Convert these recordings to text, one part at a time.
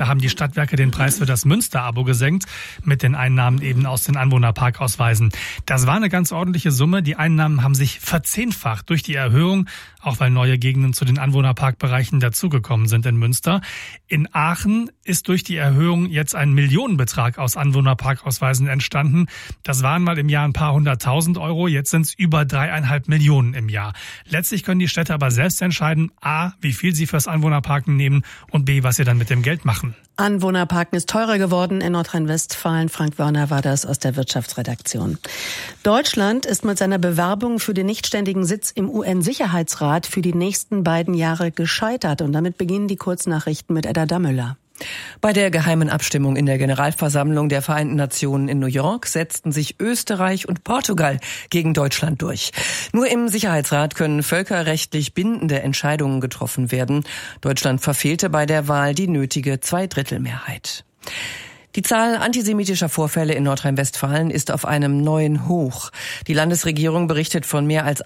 haben die Stadtwerke den Preis für das Münster-Abo gesenkt, mit den Einnahmen eben aus den Anwohnerparkausweisen. Das war eine ganz ordentliche Summe. Die Einnahmen haben sich verzehnfacht durch die Erhöhung, auch weil neue Gegenden zu den Anwohnerparkbereichen dazugekommen sind in Münster. In Aachen ist durch die Erhöhung jetzt ein Millionenbetrag aus Anwohnerparkausweisen entstanden. Das waren mal im Jahr ein paar 100.000 Euro, jetzt sind es über 3,5 Millionen im Jahr. Letztlich können die Städte aber selbst entscheiden, a, wie viel sie fürs Anwohnerparken nehmen und b, was sie dann mit dem Geld machen. Anwohnerparken ist teurer geworden in Nordrhein-Westfalen. Frank Wörner war das aus der Wirtschaftsredaktion. Deutschland ist mit seiner Bewerbung für den nichtständigen Sitz im UN-Sicherheitsrat für die nächsten beiden Jahre gescheitert. Und damit beginnen die Kurznachrichten mit Edda Dammüller. Bei der geheimen Abstimmung in der Generalversammlung der Vereinten Nationen in New York setzten sich Österreich und Portugal gegen Deutschland durch. Nur im Sicherheitsrat können völkerrechtlich bindende Entscheidungen getroffen werden. Deutschland verfehlte bei der Wahl die nötige Zweidrittelmehrheit. Die Zahl antisemitischer Vorfälle in Nordrhein-Westfalen ist auf einem neuen Hoch. Die Landesregierung berichtet von mehr als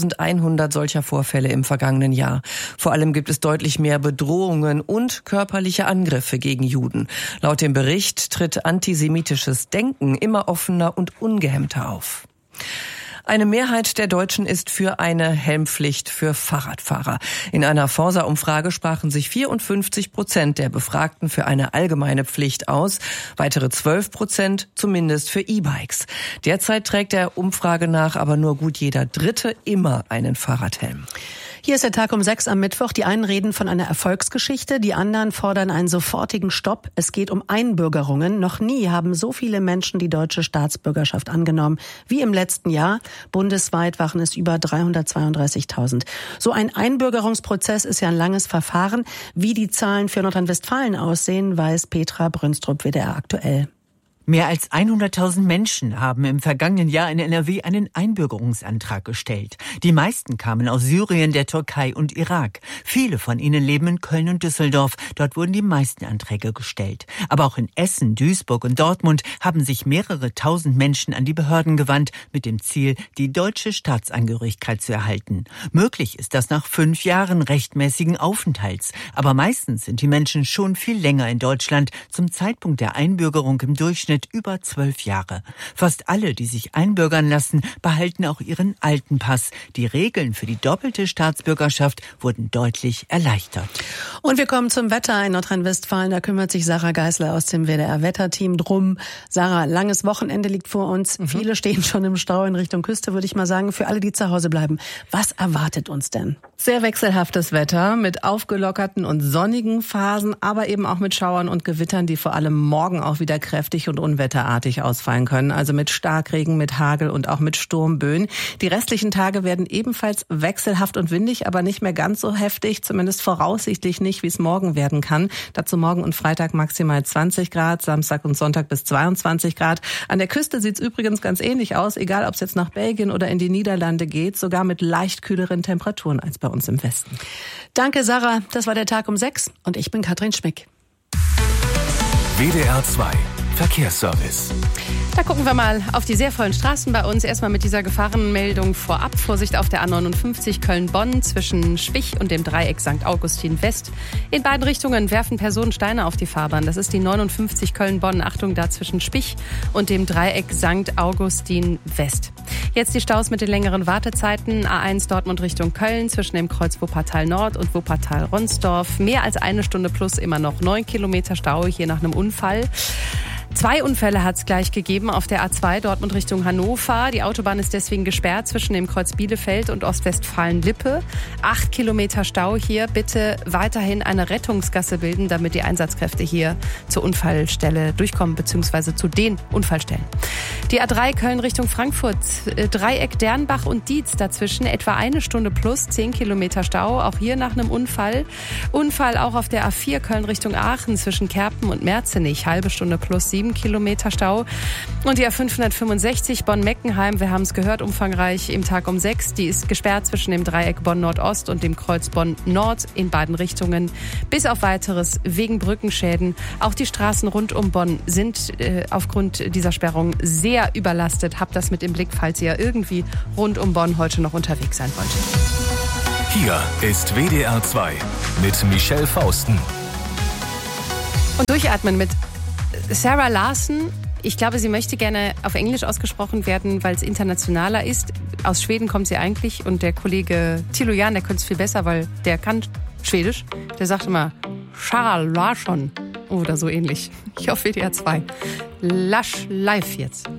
1100 solcher Vorfälle im vergangenen Jahr. Vor allem gibt es deutlich mehr Bedrohungen und körperliche Angriffe gegen Juden. Laut dem Bericht tritt antisemitisches Denken immer offener und ungehemmter auf. Eine Mehrheit der Deutschen ist für eine Helmpflicht für Fahrradfahrer. In einer Forsa-Umfrage sprachen sich 54% der Befragten für eine allgemeine Pflicht aus, weitere 12% zumindest für E-Bikes. Derzeit trägt der Umfrage nach aber nur gut jeder Dritte immer einen Fahrradhelm. Hier ist der Tag um 6 am Mittwoch. Die einen reden von einer Erfolgsgeschichte, die anderen fordern einen sofortigen Stopp. Es geht um Einbürgerungen. Noch nie haben so viele Menschen die deutsche Staatsbürgerschaft angenommen wie im letzten Jahr. Bundesweit waren es über 332.000. So ein Einbürgerungsprozess ist ja ein langes Verfahren. Wie die Zahlen für Nordrhein-Westfalen aussehen, weiß Petra Brünstrup, WDR aktuell. Mehr als 100.000 Menschen haben im vergangenen Jahr in NRW einen Einbürgerungsantrag gestellt. Die meisten kamen aus Syrien, der Türkei und Irak. Viele von ihnen leben in Köln und Düsseldorf. Dort wurden die meisten Anträge gestellt. Aber auch in Essen, Duisburg und Dortmund haben sich mehrere tausend Menschen an die Behörden gewandt, mit dem Ziel, die deutsche Staatsangehörigkeit zu erhalten. Möglich ist das nach 5 Jahren rechtmäßigen Aufenthalts. Aber meistens sind die Menschen schon viel länger in Deutschland, zum Zeitpunkt der Einbürgerung im Durchschnitt über 12 Jahre. Fast alle, die sich einbürgern lassen, behalten auch ihren alten Pass. Die Regeln für die doppelte Staatsbürgerschaft wurden deutlich erleichtert. Und wir kommen zum Wetter in Nordrhein-Westfalen. Da kümmert sich Sarah Geisler aus dem WDR-Wetterteam drum. Sarah, langes Wochenende liegt vor uns. Viele stehen schon im Stau in Richtung Küste, würde ich mal sagen. Für alle, die zu Hause bleiben, was erwartet uns denn? Sehr wechselhaftes Wetter mit aufgelockerten und sonnigen Phasen, aber eben auch mit Schauern und Gewittern, die vor allem morgen auch wieder kräftig und unwetterartig ausfallen können. Also mit Starkregen, mit Hagel und auch mit Sturmböen. Die restlichen Tage werden ebenfalls wechselhaft und windig, aber nicht mehr ganz so heftig, zumindest voraussichtlich nicht, wie es morgen werden kann. Dazu morgen und Freitag maximal 20 Grad, Samstag und Sonntag bis 22 Grad. An der Küste sieht es übrigens ganz ähnlich aus, egal ob es jetzt nach Belgien oder in die Niederlande geht, sogar mit leicht kühleren Temperaturen als bei uns im Westen. Danke, Sarah. Das war der Tag um 6 und ich bin Katrin Schmick. WDR 2 Verkehrsservice. Da gucken wir mal auf die sehr vollen Straßen bei uns. Erstmal mit dieser Gefahrenmeldung vorab. Vorsicht auf der A59 Köln-Bonn zwischen Spich und dem Dreieck St. Augustin West. In beiden Richtungen werfen Personen Steine auf die Fahrbahn. Das ist die 59 Köln-Bonn. Achtung, da zwischen Spich und dem Dreieck St. Augustin West. Jetzt die Staus mit den längeren Wartezeiten. A1 Dortmund Richtung Köln zwischen dem Kreuz Wuppertal Nord und Wuppertal Ronsdorf. Mehr als 1 Stunde plus immer noch 9 Kilometer Stau hier nach einem Unfall. 2 Unfälle hat es gleich gegeben auf der A2 Dortmund Richtung Hannover. Die Autobahn ist deswegen gesperrt zwischen dem Kreuz Bielefeld und Ostwestfalen-Lippe. 8 Kilometer Stau hier. Bitte weiterhin eine Rettungsgasse bilden, damit die Einsatzkräfte hier zur Unfallstelle durchkommen, beziehungsweise zu den Unfallstellen. Die A3 Köln Richtung Frankfurt. Dreieck Dernbach und Dietz dazwischen. Etwa 1 Stunde plus 10 Kilometer Stau. Auch hier nach einem Unfall. Unfall auch auf der A4 Köln Richtung Aachen zwischen Kerpen und Merzenich. Halbe Stunde plus 7 Kilometer Stau. Und die A565 Bonn-Meckenheim, wir haben es gehört, umfangreich im Tag um 6. Die ist gesperrt zwischen dem Dreieck Bonn-Nordost und dem Kreuz Bonn-Nord in beiden Richtungen. Bis auf weiteres wegen Brückenschäden. Auch die Straßen rund um Bonn sind aufgrund dieser Sperrung sehr überlastet. Habt das mit im Blick, falls ihr irgendwie rund um Bonn heute noch unterwegs sein wollt. Hier ist WDR 2 mit Michelle Fausten. Und durchatmen mit Sarah Larsson. Ich glaube, sie möchte gerne auf Englisch ausgesprochen werden, weil es internationaler ist. Aus Schweden kommt sie eigentlich und der Kollege Thilo Jahn, der könnte es viel besser, weil der kann Schwedisch. Der sagt immer Sarah Larsson oder so ähnlich. Ich auf WDR 2. Lush live jetzt.